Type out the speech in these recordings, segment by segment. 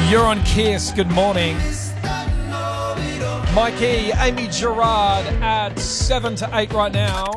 You're on Kiss. Good morning. Mikey, Amy Gerard at 7 to 8 right now.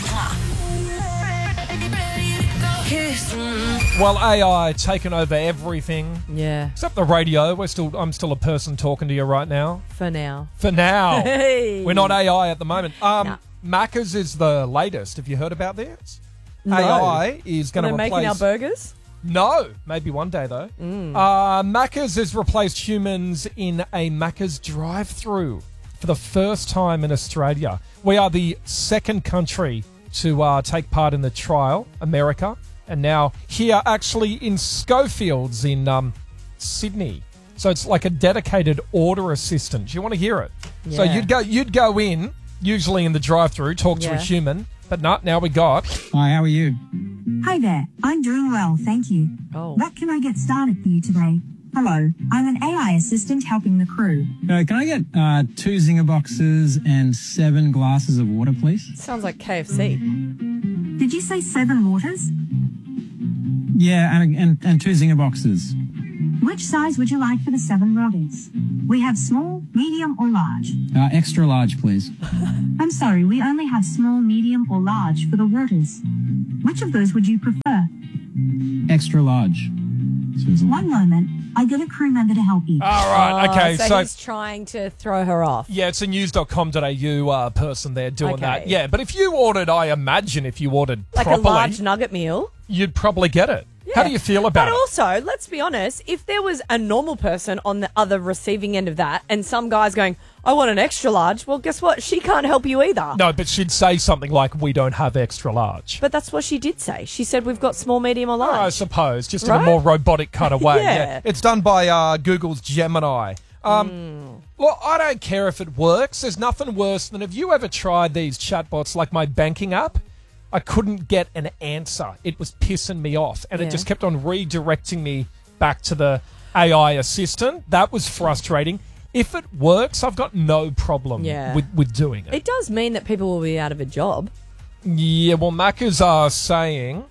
Well, AI taken over everything. Yeah. Except the radio. I'm still a person talking to you right now. For now. Hey. We're not AI at the moment. Nah. Macca's is the latest. Have you heard about this? No. AI is going to replace... making our burgers? No. Maybe one day, though. Macca's has replaced humans in a Macca's drive-through for the first time in Australia. We are the second country to take part in the trial, America. And now here, actually, in Schofields in Sydney. So it's like a dedicated order assistant. Do you want to hear it? Yeah. So you'd go in, usually in the drive-through, talk to a human. But now we got... Hi, how are you? Hi there, I'm doing well, thank you. Oh. What can I get started for you today? Hello, I'm an AI assistant helping the crew. Can I get 2 Zinger boxes and 7 glasses of water, please? Sounds like KFC. Did you say 7 waters? Yeah, and 2 Zinger boxes. Which size would you like for the 7 waters? We have small, medium, or large. Extra large, please. I'm sorry, we only have small, medium, or large for the waters. Which of those would you prefer? Extra large. One moment, I get a crew member to help you. All right, okay. So he's trying to throw her off. Yeah, it's a news.com.au person there doing Okay. that. Yeah, but if you ordered, I imagine if you ordered Like properly, a large nugget meal. you'd probably get it. How do you feel about But it? also, let's be honest, if there was a normal person on the other receiving end of that and some guy's going, I want an extra large, well, guess what? She can't help you either. No, but she'd say something like, we don't have extra large. But that's what she did say. She said we've got small, medium, or large. I suppose, just in Right? a more robotic kind of way. Yeah. It's done by Google's Gemini. Well, I don't care if it works. There's nothing worse than, have you ever tried these chatbots like my banking app? I couldn't get an answer. It was pissing me off. And it just kept on redirecting me back to the AI assistant. That was frustrating. If it works, I've got no problem with doing it. It does mean that people will be out of a job. Yeah, well, Macca's are saying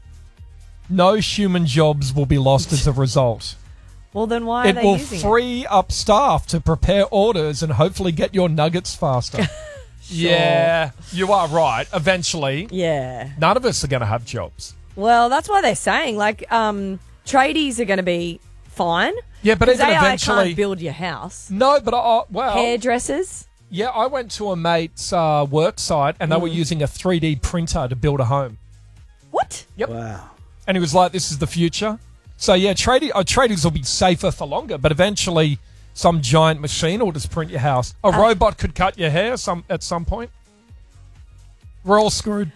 no human jobs will be lost as a result. Well, then why are It they will using free up staff to prepare orders and hopefully get your nuggets faster. Yeah, you are right. Eventually, it? Yeah. none of us are going to have jobs. Well, that's why they're saying, like, tradies are going to be fine. Yeah, but Because even AI eventually... can't build your house. No, but well... Hairdressers. Yeah, I went to a mate's work site and they were using a 3D printer to build a home. What? Yep. Wow. And he was like, this is the future. So, yeah, tradies will be safer for longer, but eventually some giant machine will just print your house. A robot could cut your hair at some point. We're all screwed.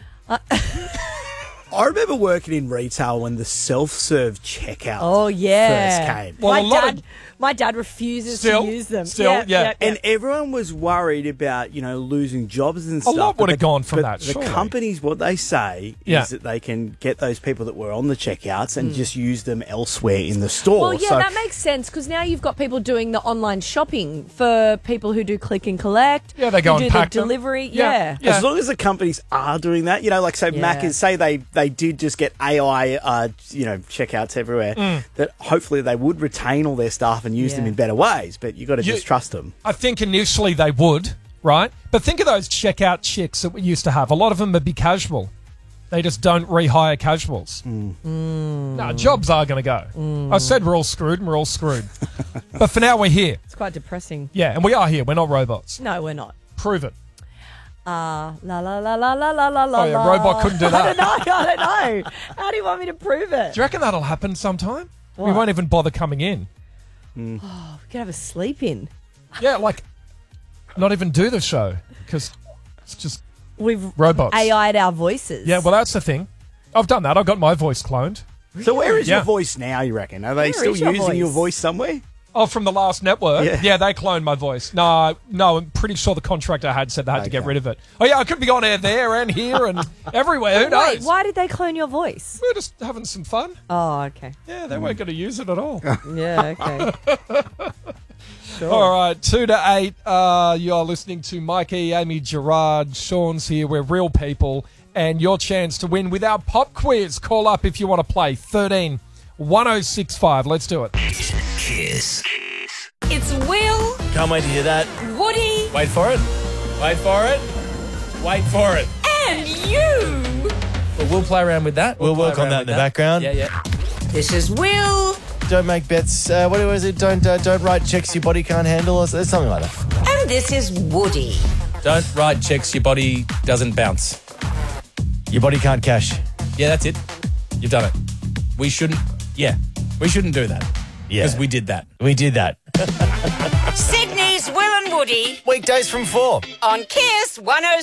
I remember working in retail when the self-serve checkout first came. Well, my dad refuses Still, to use them. yeah. And everyone was worried about, losing jobs and A stuff. lot would have gone from but that, The surely. companies, what they say is that they can get those people that were on the checkouts and just use them elsewhere in the store. Well, yeah, So- that makes sense because now you've got people doing the online shopping for people who do click and collect. Yeah, they go who and do pack the them. delivery. Yeah. Yeah. As long as the companies are doing that, like, so Macca's, say they did just get AI, checkouts everywhere, that hopefully they would retain all their staff and use them in better ways, but you got to just trust them. I think initially they would, right? But think of those checkout chicks that we used to have. A lot of them would be casual. They just don't rehire casuals. No, jobs are going to go. I said we're all screwed and we're all screwed. But for now, we're here. It's quite depressing. Yeah, and we are here. We're not robots. No, we're not. Prove it. La la la la la la la la. Oh, yeah, robot couldn't do that. I don't know. How do you want me to prove it? Do you reckon that'll happen sometime? We What? won't even bother coming in. We could have a sleep in. Yeah, like, not even do the show because it's just We've robots. AI'd our voices. Yeah, well, that's the thing. I've done that. I've got my voice cloned. So where is Yeah. your voice now, you reckon? Are they Where still is your using your voice? voice somewhere? Oh, from the last network? Yeah. They cloned my voice. No, I'm pretty sure the contract I had said they had to get Okay. rid of it. Oh, yeah, I could be on air there and here and everywhere. Who knows? Wait, why did they clone your voice? We're just having some fun. Oh, okay. Yeah, they weren't going to use it at all. Yeah, okay. Sure. All right, 2 to 8. You're listening to Mikey, Amy, Gerard, Sean's here. We're real people. And your chance to win with our pop quiz. Call up if you want to play. 13 1065. Let's do it. Kiss. It's Will, Can't wait to hear that. Woody, Wait for it. Wait for it. Wait for it. and you. Well, we'll play around with that. We'll work play on around that in with the background. Yeah. This is Will, Don't make bets. What is it? Don't write checks your body can't handle or something like that. and this is Woody. Don't write checks your body doesn't bounce. Your body can't cash. Yeah, that's it. You've done it. We shouldn't do that. Yeah. Because we did that. We did that. Sydney's Will and Woody Weekdays from 4. on Kiss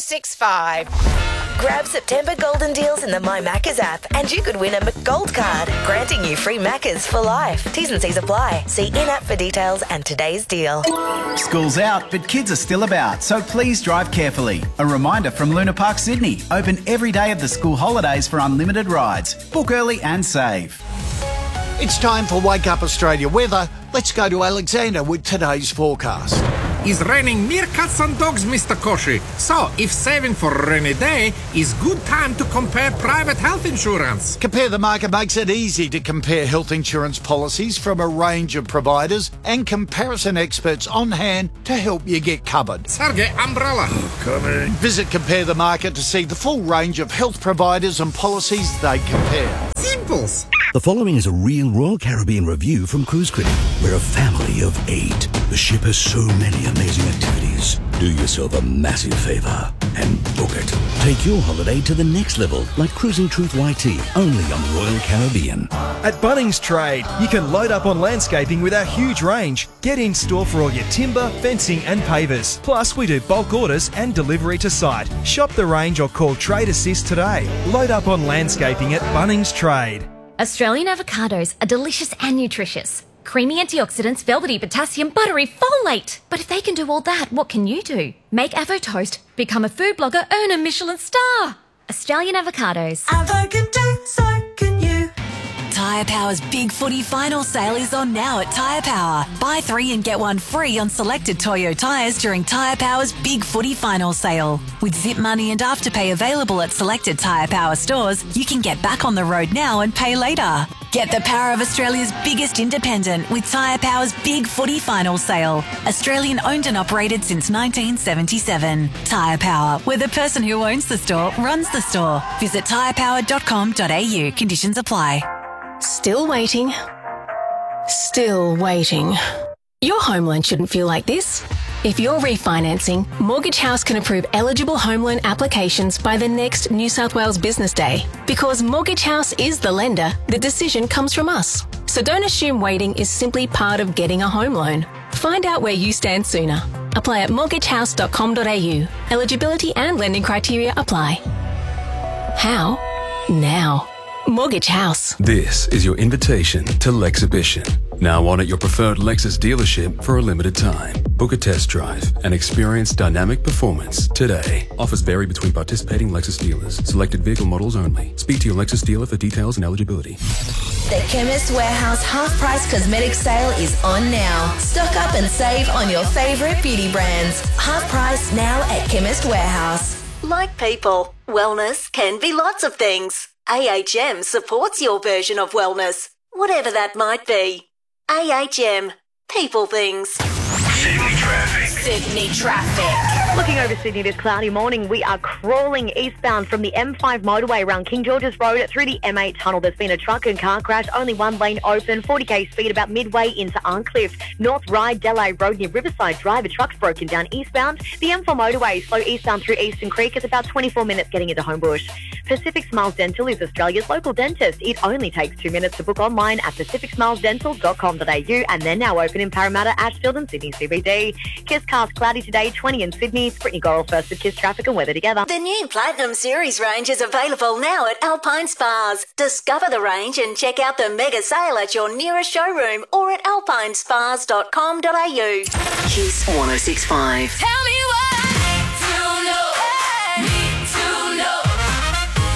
106.5. Grab September golden deals in the My Maccas app and you could win a McGold card, granting you free Maccas for life. T's and C's apply. See in-app for details and today's deal. School's out, but kids are still about, so please drive carefully. A reminder from Luna Park Sydney. Open every day of the school holidays for unlimited rides. Book early and save. It's time for Wake Up Australia weather. Let's go to Alexander with today's forecast. It's raining meerkats and dogs, Mr. Koshi. So, if saving for a rainy day is good time to compare private health insurance. Compare the Market makes it easy to compare health insurance policies from a range of providers and comparison experts on hand to help you get covered. Sergey, umbrella. Coming. Visit Compare the Market to see the full range of health providers and policies they compare. Simples. The following is a real Royal Caribbean review from Cruise Critic. We're a family of 8. The ship has so many amazing activities. Do yourself a massive favour and book it. Take your holiday to the next level, like Cruising Truth YT, only on Royal Caribbean. At Bunnings Trade, you can load up on landscaping with our huge range. Get in store for all your timber, fencing and pavers. Plus, we do bulk orders and delivery to site. Shop the range or call Trade Assist today. Load up on landscaping at Bunnings Trade. Australian avocados are delicious and nutritious. Creamy antioxidants, velvety potassium, buttery folate. But if they can do all that, what can you do? Make Avo Toast, become a food blogger, earn a Michelin star. Australian avocados. Avo can do, so can you. Tyre Power's Big Footy Final Sale is on now at Tyre Power. Buy 3 and get 1 free on selected Toyo tyres during Tyre Power's Big Footy Final Sale. With Zip Money and Afterpay available at selected Tyre Power stores, you can get back on the road now and pay later. Get the power of Australia's biggest independent with Tyre Power's Big Footy Final Sale. Australian owned and operated since 1977. Tyre Power, where the person who owns the store runs the store. Visit tyrepower.com.au. Conditions apply. Still waiting. Still waiting. Your home loan shouldn't feel like this. If you're refinancing, Mortgage House can approve eligible home loan applications by the next New South Wales Business Day. Because Mortgage House is the lender, the decision comes from us. So don't assume waiting is simply part of getting a home loan. Find out where you stand sooner. Apply at mortgagehouse.com.au. Eligibility and lending criteria apply. How? Now. Mortgage House. This is your invitation to Lexhibition. Now on at your preferred Lexus dealership for a limited time. Book a test drive and experience dynamic performance today. Offers vary between participating Lexus dealers. Selected vehicle models only. Speak to your Lexus dealer for details and eligibility. The Chemist Warehouse half-price cosmetic sale is on now. Stock up and save on your favourite beauty brands. Half price now at Chemist Warehouse. Like people, wellness can be lots of things. AHM supports your version of wellness, whatever that might be. AHM. People things. Sydney traffic. Sydney traffic. Looking over Sydney this cloudy morning, we are crawling eastbound from the M5 motorway around King George's Road through the M8 tunnel. There's been a truck and car crash, only one lane open, 40k speed about midway into Arncliffe. North Ryde Delay Road near Riverside Drive, a truck's broken down eastbound. The M4 motorway slow eastbound through Eastern Creek. It's about 24 minutes getting into Homebush. Pacific Smiles Dental is Australia's local dentist. It only takes 2 minutes to book online at pacificsmilesdental.com.au, and they're now open in Parramatta, Ashfield and Sydney CBD. Kiss cast cloudy today, 20 in Sydney. Brittany Gorrell first with Kiss Traffic and Weather together. The new Platinum Series range is available now at Alpine Spas. Discover the range and check out the mega sale at your nearest showroom or at alpinespas.com.au. Kiss 106.5. Tell me what to know. Need to know.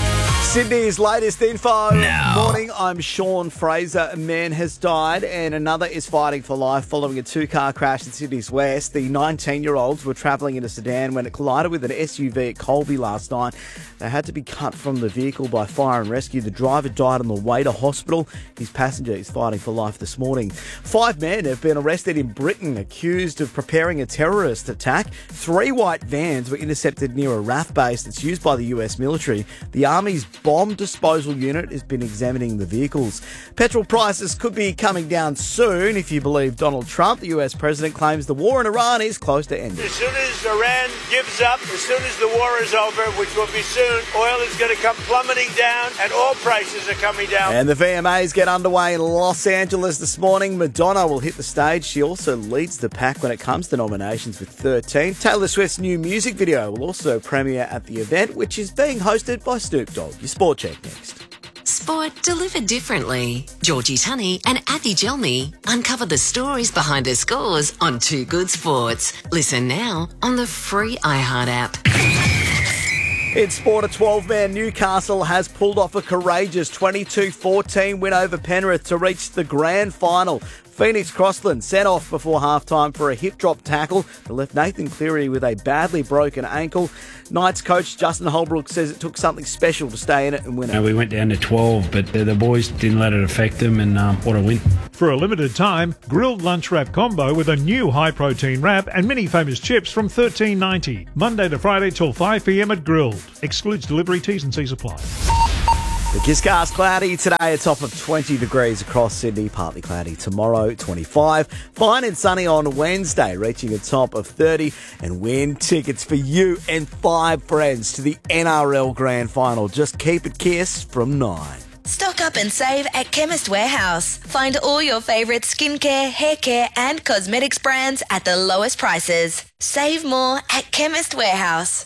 Sydney's latest info. Now. Morning, I'm Sean Fraser. A man has died and another is fighting for life following a two-car crash in Sydney's west. The 19-year-olds were travelling in a sedan when it collided with an SUV at Colby last night. They had to be cut from the vehicle by fire and rescue. The driver died on the way to hospital. His passenger is fighting for life this morning. 5 men have been arrested in Britain accused of preparing a terrorist attack. 3 white vans were intercepted near a RAF base that's used by the US military. The Army's bomb disposal unit has been examining the vehicles. Petrol prices could be coming down soon if you believe Donald Trump. The US president claims the war in Iran is close to ending. As soon as Iran gives up, as soon as the war is over, which will be soon, oil is going to come plummeting down and all prices are coming down. And the VMAs get underway in Los Angeles this morning. Madonna will hit the stage. She also leads the pack when it comes to nominations with 13. Taylor Swift's new music video will also premiere at the event, which is being hosted by Snoop Dogg. Your Sport Check next. Sport delivered differently. Georgie Tunney and Abby Gelmy uncover the stories behind the scores on Too Good Sports. Listen now on the free iHeart app. In sport, a 12-man Newcastle has pulled off a courageous 22-14 win over Penrith to reach the grand final. Phoenix Crossland sent off before halftime for a hip-drop tackle that left Nathan Cleary with a badly broken ankle. Knights coach Justin Holbrook says it took something special to stay in it and win it. We went down to 12, but the boys didn't let it affect them, and what a win. For a limited time, grilled lunch wrap combo with a new high-protein wrap and mini famous chips from $13.90. Monday to Friday till 5 p.m. at Grilled. Excludes delivery, T's and C's apply. The Kiscast cloudy today, a top of 20 degrees across Sydney, partly cloudy tomorrow, 25. Fine and sunny on Wednesday, reaching a top of 30. And win tickets for you and 5 friends to the NRL Grand Final. Just keep it Kiss from 9. Stock up and save at Chemist Warehouse. Find all your favourite skincare, hair care and cosmetics brands at the lowest prices. Save more at Chemist Warehouse.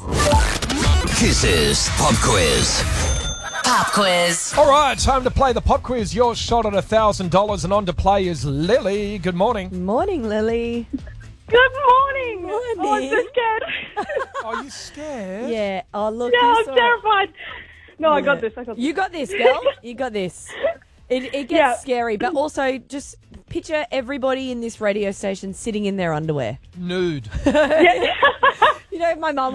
Kisses Pop Quiz. Pop quiz. All right, time to play the pop quiz. Your shot at $1,000, and on to play is Lily. Good morning. Morning, Lily. Good morning. Morning. Oh, I'm so scared. Are you scared? Yeah. Oh, look. Yeah, I'm terrified. No, I got this. You got this, girl. You got this. It gets scary, but also just picture everybody in this radio station sitting in their underwear. Nude. You know, my mum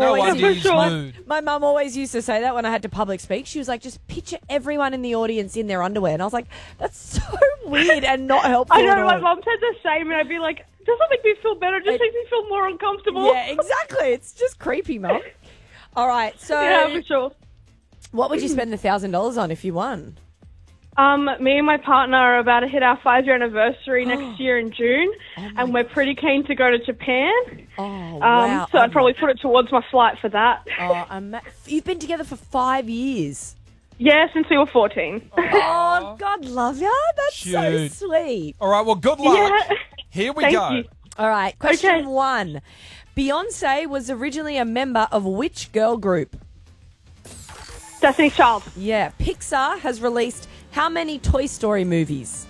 always used to say that when I had to public speak. She was like, just picture everyone in the audience in their underwear. And I was like, that's so weird and not helpful. I know, at all. my mum said the same, and I'd be like, doesn't make me feel better, it just makes me feel more uncomfortable. Yeah, exactly. It's just creepy, Mum. All right, so yeah, for sure. What would you spend the $1,000 on if you won? Me and my partner are about to hit our 5-year anniversary next year in June, and we're pretty keen to go to Japan. Oh, wow. So I'd probably put it towards my flight for that. You've been together for 5 years. Yeah, since we were 14. Oh, God love you. That's so sweet. All right, well, good luck. Yeah. Here we Thank go. you. All right, question 1. Beyonce was originally a member of which girl group? Destiny's Child. Yeah. Pixar has released how many Toy Story movies?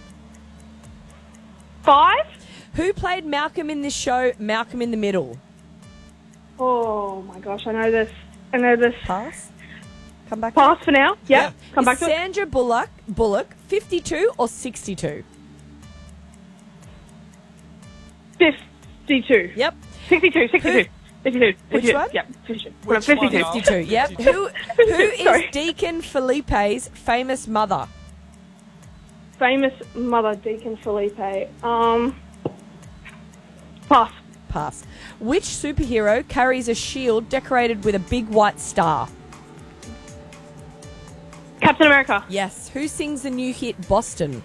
5. Who played Malcolm in this show, Malcolm in the Middle? Oh, my gosh, I know this. Pass? Come back. Pass for now. Yep. Yeah. Come back to it. Sandra Bullock, 52 or 62? 52. Yep. 62. 52. Which one? Yep. 52. Which 52. one? 52, yep. Who is Sorry. Deacon Felipe's famous mother? Famous mother, Deacon Felipe. Pass. Pass. Which superhero carries a shield decorated with a big white star? Captain America. Yes. Who sings the new hit Boston?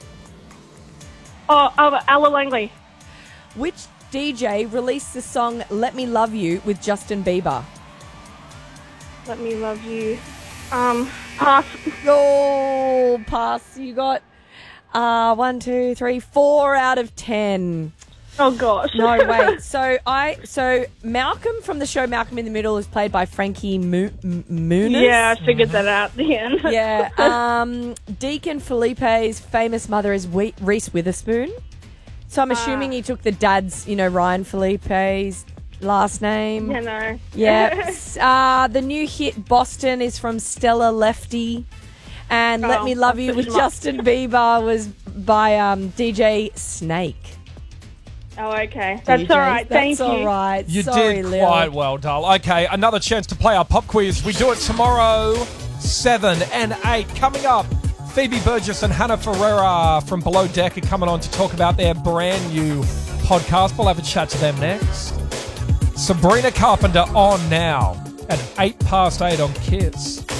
Ella Langley. Which DJ released the song Let Me Love You with Justin Bieber? Let Me Love You. Pass. Oh, pass. You got 1, 2, 3, 4 out of 10. Oh gosh. No, wait. So Malcolm from the show Malcolm in the Middle is played by Frankie Muniz. Yeah, I figured that out at the end. Yeah. Deacon Felipe's famous mother is Reese Witherspoon. So I'm assuming he took the dad's, Ryan Felipe's last name. Yeah, no. Yeah. The new hit Boston is from Stella Lefty. And Let Me Love You with Justin Bieber was by DJ Snake. Oh, okay. That's all right. Thank you. That's all right. You Sorry, did Lil. quite well, doll. Okay, another chance to play our pop quiz. We do it tomorrow, 7 and 8. Coming up, Phoebe Burgess and Hannah Ferreira from Below Deck are coming on to talk about their brand new podcast. We'll have a chat to them next. Sabrina Carpenter on now at 8 past 8 on Kiss.